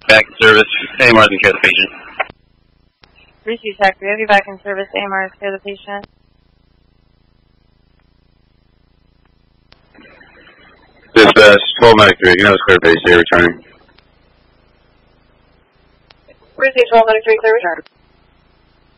Back in service. AMR's in care of the patient. Receive Tech, we have you back in service. AMR is care of the patient. Dispatch 1293. You know it's clear base here returning. Receive 1293, clear return.